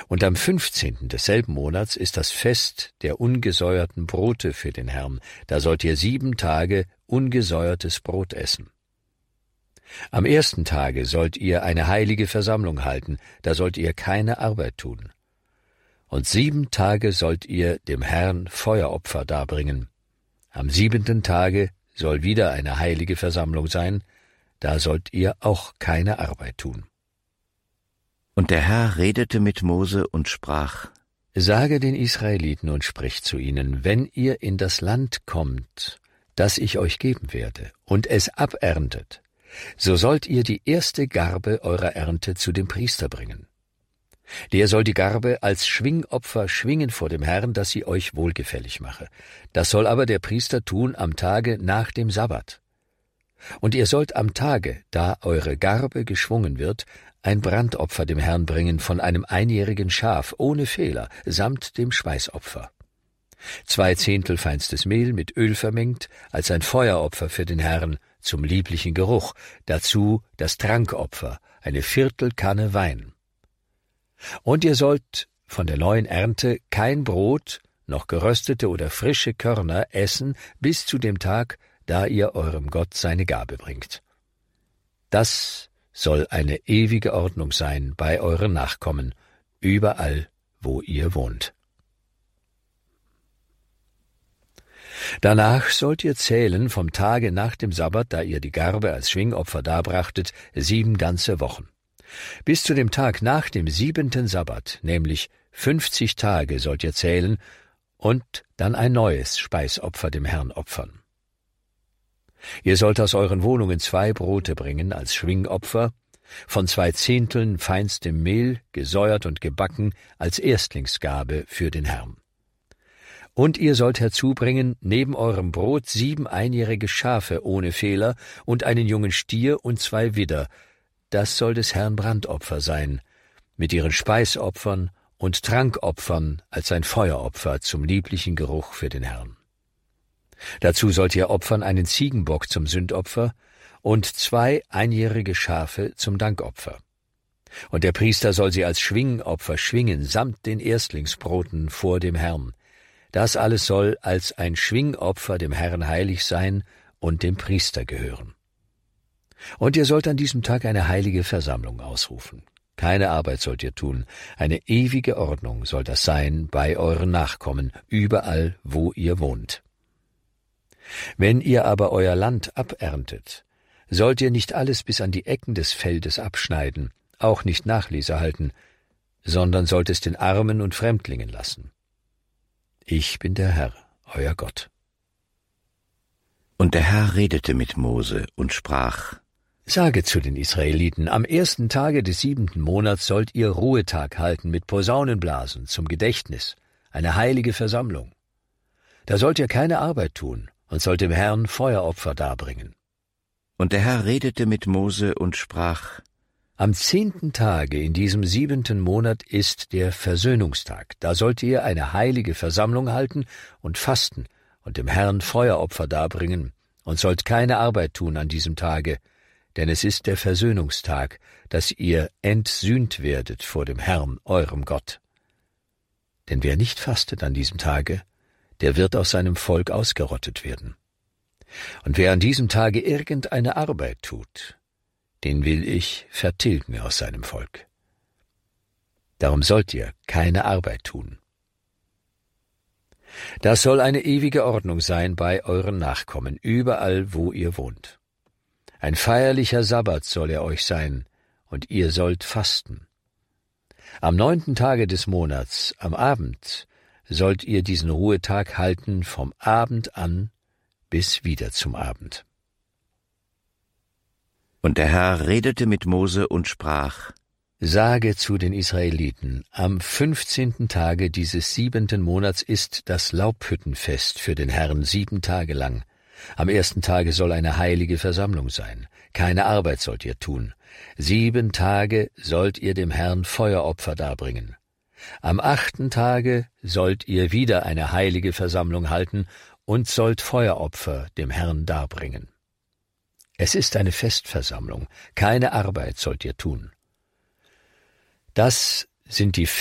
Und am 15. desselben Monats ist das Fest der ungesäuerten Brote für den Herrn. Da sollt ihr 7 Tage ungesäuertes Brot essen. Am 1. Tage sollt ihr eine heilige Versammlung halten, da sollt ihr keine Arbeit tun. Und 7 Tage sollt ihr dem Herrn Feueropfer darbringen. Am 7. Tage soll wieder eine heilige Versammlung sein, da sollt ihr auch keine Arbeit tun. Und der Herr redete mit Mose und sprach: Sage den Israeliten und sprich zu ihnen, wenn ihr in das Land kommt, das ich euch geben werde, und es aberntet, so sollt ihr die erste Garbe eurer Ernte zu dem Priester bringen. Der soll die Garbe als Schwingopfer schwingen vor dem Herrn, dass sie euch wohlgefällig mache. Das soll aber der Priester tun am Tage nach dem Sabbat. Und ihr sollt am Tage, da eure Garbe geschwungen wird, ein Brandopfer dem Herrn bringen von einem einjährigen Schaf, ohne Fehler, samt dem Schweißopfer. 2 Zehntel feinstes Mehl mit Öl vermengt, als ein Feueropfer für den Herrn, zum lieblichen Geruch, dazu das Trankopfer, eine Viertelkanne Wein. Und ihr sollt von der neuen Ernte kein Brot, noch geröstete oder frische Körner essen, bis zu dem Tag, da ihr eurem Gott seine Gabe bringt. Das soll eine ewige Ordnung sein bei euren Nachkommen, überall, wo ihr wohnt. Danach sollt ihr zählen vom Tage nach dem Sabbat, da ihr die Garbe als Schwingopfer darbrachtet, 7 ganze Wochen. Bis zu dem Tag nach dem 7. Sabbat, nämlich 50 Tage sollt ihr zählen und dann ein neues Speisopfer dem Herrn opfern. Ihr sollt aus euren Wohnungen 2 Brote bringen als Schwingopfer, von 2 Zehnteln feinstem Mehl, gesäuert und gebacken, als Erstlingsgabe für den Herrn. Und ihr sollt herzubringen neben eurem Brot 7 einjährige Schafe ohne Fehler und einen jungen Stier und 2 Widder. Das soll des Herrn Brandopfer sein, mit ihren Speisopfern und Trankopfern als ein Feueropfer zum lieblichen Geruch für den Herrn. Dazu sollt ihr opfern einen Ziegenbock zum Sündopfer und 2 einjährige Schafe zum Dankopfer. Und der Priester soll sie als Schwingopfer schwingen, samt den Erstlingsbroten vor dem Herrn. Das alles soll als ein Schwingopfer dem Herrn heilig sein und dem Priester gehören. Und ihr sollt an diesem Tag eine heilige Versammlung ausrufen. Keine Arbeit sollt ihr tun, eine ewige Ordnung soll das sein bei euren Nachkommen, überall, wo ihr wohnt. Wenn ihr aber euer Land aberntet, sollt ihr nicht alles bis an die Ecken des Feldes abschneiden, auch nicht Nachlese halten, sondern sollt es den Armen und Fremdlingen lassen. Ich bin der Herr, euer Gott. Und der Herr redete mit Mose und sprach: Sage zu den Israeliten, am 1. Tage des 7. Monats sollt ihr Ruhetag halten mit Posaunenblasen zum Gedächtnis, eine heilige Versammlung. Da sollt ihr keine Arbeit tun und sollt dem Herrn Feueropfer darbringen. Und der Herr redete mit Mose und sprach: Am 10. Tage in diesem 7. Monat ist der Versöhnungstag. Da sollt ihr eine heilige Versammlung halten und fasten und dem Herrn Feueropfer darbringen und sollt keine Arbeit tun an diesem Tage, denn es ist der Versöhnungstag, dass ihr entsühnt werdet vor dem Herrn, eurem Gott. Denn wer nicht fastet an diesem Tage, der wird aus seinem Volk ausgerottet werden. Und wer an diesem Tage irgendeine Arbeit tut, den will ich vertilgen aus seinem Volk. Darum sollt ihr keine Arbeit tun. Das soll eine ewige Ordnung sein bei euren Nachkommen, überall, wo ihr wohnt. Ein feierlicher Sabbat soll er euch sein, und ihr sollt fasten. Am 9. Tage des Monats, am Abend, sollt ihr diesen Ruhetag halten vom Abend an bis wieder zum Abend. Und der Herr redete mit Mose und sprach: Sage zu den Israeliten, am 15. Tage dieses 7. Monats ist das Laubhüttenfest für den Herrn 7 Tage lang. Am 1. Tage soll eine heilige Versammlung sein. Keine Arbeit sollt ihr tun. 7 Tage sollt ihr dem Herrn Feueropfer darbringen. Am 8. Tage sollt ihr wieder eine heilige Versammlung halten und sollt Feueropfer dem Herrn darbringen. Es ist eine Festversammlung. Keine Arbeit sollt ihr tun. Das sind die